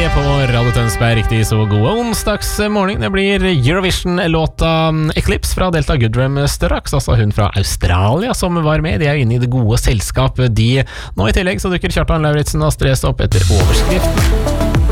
på Radio Tønsberg. Riktig så god onsdagsmorgen. Det blir Eurovision-låta Eclipse fra Delta Goodrem straks. Altså hun fra Australia som var med. De er inne i det gode selskap, de. Nå i tillegg så dukker Kjartan Lauritzen og Astrid opp etter overskriften.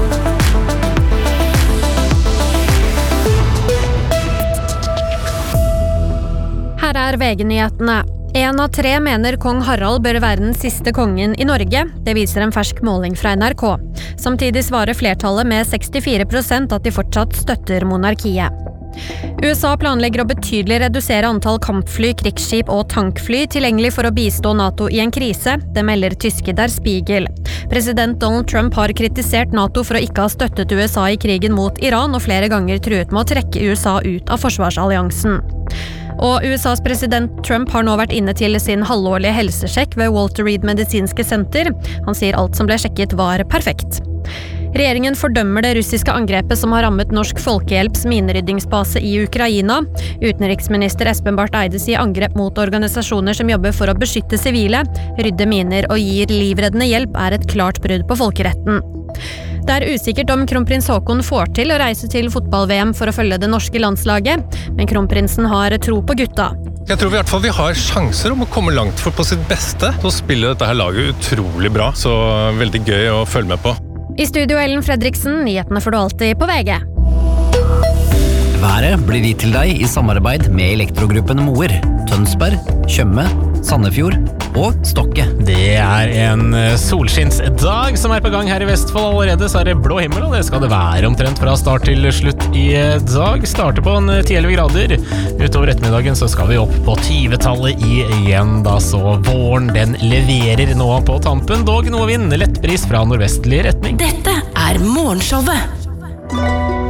Her VG-nyhetene. 1 av 3 mener kong Harald bør være den siste kongen i Norge. Det viser en fersk måling fra NRK. Samtidig svarer flertallet med 64% at de fortsatt støtter monarkiet. USA planlegger å betydelig redusere antall kampfly, krigsskip og tankfly tilgjengelig for å bistå NATO i en krise. Det melder tyske Der Spiegel. President Donald Trump har kritisert NATO for å ikke ha støttet USA i krigen mot Iran, og flere ganger truet med å trekke USA ut av forsvarsalliansen. Og USAs president Trump har nå vært inne til sin halvårlige helsesjekk ved Walter Reed medisinske senter. Han sier alt som ble sjekket var perfekt. Regjeringen fordømmer det russiske angrepet som har rammet Norsk Folkehjelps mineryddingsbase i Ukraina. Utenriksminister Espen Barth Eide sier angrep mot organisasjoner som jobber for å beskytte sivile, rydde miner og gir livreddende hjelp er et klart brudd på folkeretten. Det er usikkert om kronprins Haakon får til å reise til fotball-VM for å følge det norske landslaget, men kronprinsen har tro på gutta. Jeg tror vi i hvert fall vi har sjanser om å komme langt for på sitt beste. Så spiller dette her laget utrolig bra, så veldig gøy å følge med på. I studio Ellen Fredriksen, nyhetene får du alltid på VG. Været blir gitt til deg i samarbeid med Elektrogruppen Moer, Tønsberg, Tjøme, Sandefjord og Stokke. Det er en solskinnsdag som er på gang her i Vestfold allerede, så er det blå himmel, og det skal det være omtrent fra start til slutt i dag. Starter på 10-11 grader. Utover ettermiddagen så skal vi opp på 20-tallet igjen, da så våren den leverer nå på tampen. Dog noe vind, lettbris fra nordvestlig retning. Dette er morgenshowet.